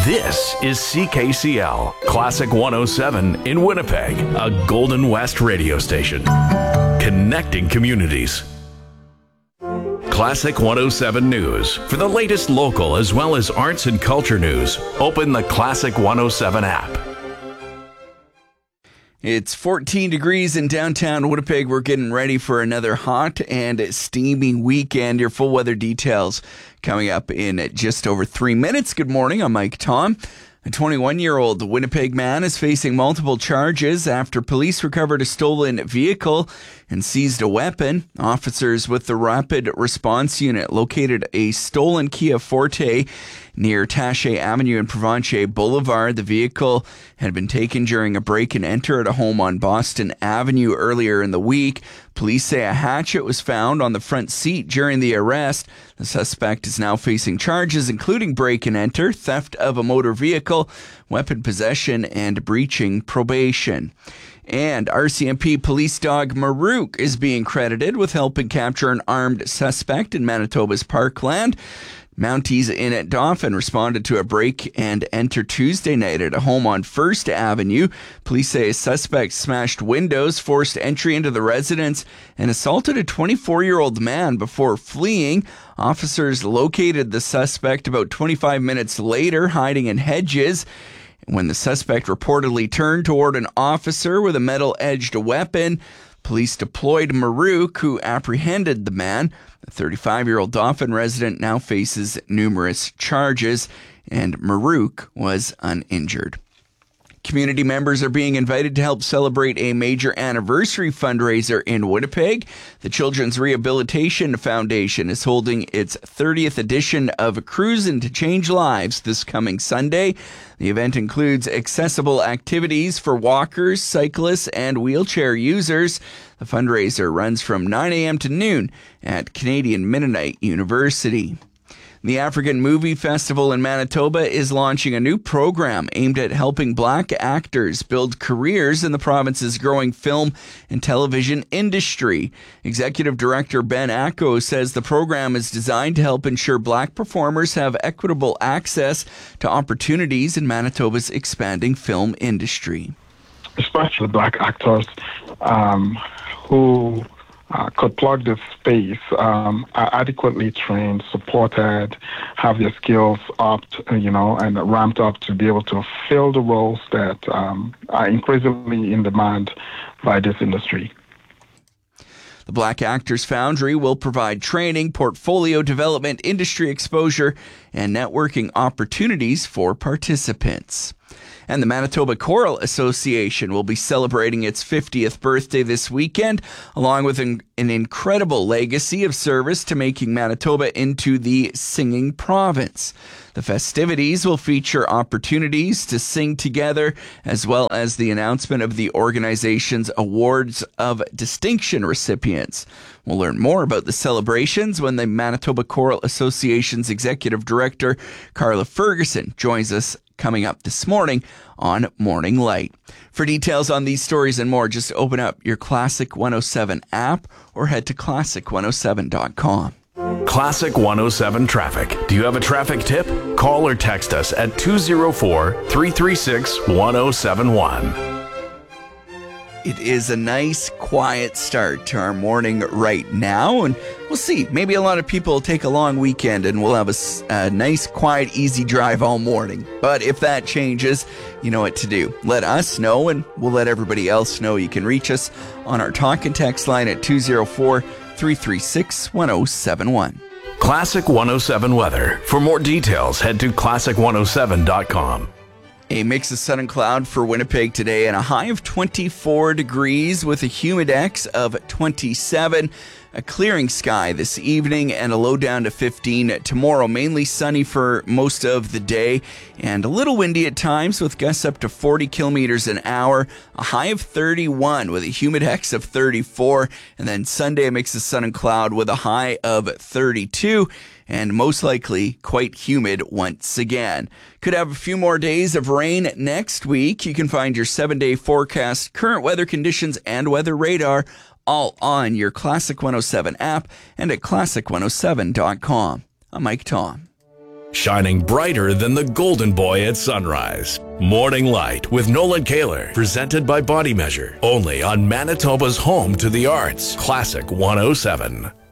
This is CKCL, Classic 107 in Winnipeg, a Golden West radio station. Connecting communities. Classic 107 News. For the latest local as well as arts and culture news, open the Classic 107 app. It's 14 degrees in downtown Winnipeg. We're getting ready for another hot and steamy weekend. Your full weather details coming up in just over 3 minutes. Good morning. I'm Mike Tom. A 21-year-old Winnipeg man is facing multiple charges after police recovered a stolen vehicle and seized a weapon. Officers with the Rapid Response Unit located a stolen Kia Forte near Taché Avenue and Provencher Boulevard. The vehicle had been taken during a break and enter at a home on Boston Avenue earlier in the week. Police say a hatchet was found on the front seat during the arrest. The suspect is now facing charges including break and enter, theft of a motor vehicle, weapon possession, and breaching probation. And RCMP police dog Marook is being credited with helping capture an armed suspect in Manitoba's Parkland. Mounties in Dauphin responded to a break and enter Tuesday night at a home on First Avenue. Police say a suspect smashed windows, forced entry into the residence, and assaulted a 24-year-old man before fleeing. Officers located the suspect about 25 minutes later, hiding in hedges. When the suspect reportedly turned toward an officer with a metal-edged weapon, police deployed Marook, who apprehended the man. The 35-year-old Dauphin resident now faces numerous charges, and Marook was uninjured. Community members are being invited to help celebrate a major anniversary fundraiser in Winnipeg. The Children's Rehabilitation Foundation is holding its 30th edition of Cruisin' to Change Lives this coming Sunday. The event includes accessible activities for walkers, cyclists, and wheelchair users. The fundraiser runs from 9 a.m. to noon at Canadian Mennonite University. The African Movie Festival in Manitoba is launching a new program aimed at helping Black actors build careers in the province's growing film and television industry. Executive Director Ben Acko says the program is designed to help ensure Black performers have equitable access to opportunities in Manitoba's expanding film industry. Especially Black actors who could plug this space, are adequately trained, supported, have their skills upped, and ramped up to be able to fill the roles that are increasingly in demand by this industry. The Black Actors Foundry will provide training, portfolio development, industry exposure, and networking opportunities for participants. And the Manitoba Choral Association will be celebrating its 50th birthday this weekend, along with an incredible legacy of service to making Manitoba into the singing province. The festivities will feature opportunities to sing together, as well as the announcement of the organization's Awards of Distinction recipients. We'll learn more about the celebrations when the Manitoba Choral Association's Executive Director, Carla Ferguson, joins us coming up this morning on Morning Light. For details on these stories and more, just open up your Classic 107 app or head to classic107.com. Classic 107 traffic. Do you have a traffic tip? Call or text us at 204-336-1071. It is a nice, quiet start to our morning right now, and we'll see. Maybe a lot of people will take a long weekend and we'll have a nice, quiet, easy drive all morning. But if that changes, you know what to do. Let us know, and we'll let everybody else know. You can reach us on our talk and text line at 204-336-1071. Classic 107 weather. For more details, head to classic107.com. A mix of sun and cloud for Winnipeg today and a high of 24 degrees with a humidex of 27. A clearing sky this evening and a low down to 15 tomorrow. Mainly sunny for most of the day and a little windy at times with gusts up to 40 kilometers an hour. A high of 31 with a humidex of 34. And then Sunday a mix of sun and cloud with a high of 32. And most likely quite humid once again. Could have a few more days of rain next week. You can find your 7-day forecast, current weather conditions, and weather radar all on your Classic 107 app and at classic107.com. I'm Mike Tom. shining brighter than the golden boy at sunrise. Morning Light with Nolan Kaler, presented by Body Measure, only on Manitoba's home to the arts, Classic 107.